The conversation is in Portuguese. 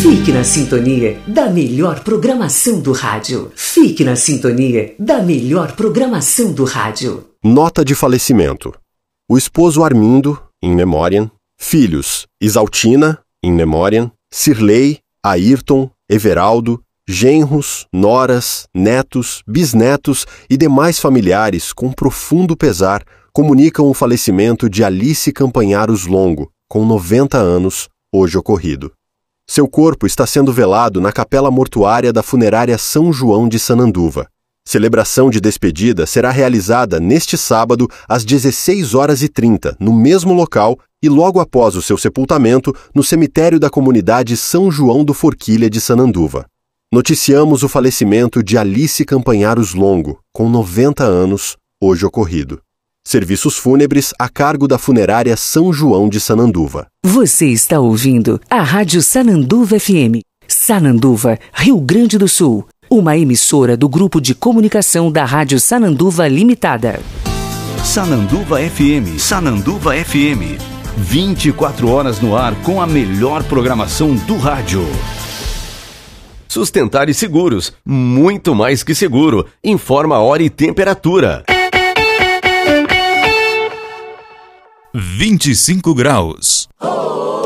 Fique na sintonia da melhor programação do rádio. Fique na sintonia da melhor programação do rádio. Nota de falecimento. O esposo Armindo, in memoriam. Filhos, Isaltina, in memoriam. Cirlei, Ayrton, Everaldo, genros, noras, netos, bisnetos e demais familiares, com profundo pesar, comunicam o falecimento de Alice Campanharos Longo, com 90 anos, hoje ocorrido. Seu corpo está sendo velado na capela mortuária da funerária São João de Sananduva. Celebração de despedida será realizada neste sábado às 16h30, no mesmo local e logo após o seu sepultamento no cemitério da comunidade São João do Forquilha de Sananduva. Noticiamos o falecimento de Alice Campanharos Longo, com 90 anos, hoje ocorrido. Serviços fúnebres a cargo da funerária São João de Sananduva. Você está ouvindo a Rádio Sananduva FM. Sananduva, Rio Grande do Sul. Uma emissora do Grupo de Comunicação da Rádio Sananduva Limitada. Sananduva FM. Sananduva FM. 24 horas no ar com a melhor programação do rádio. Sustentar e Seguros. Muito mais que seguro. Informa a hora e temperatura. 25 graus.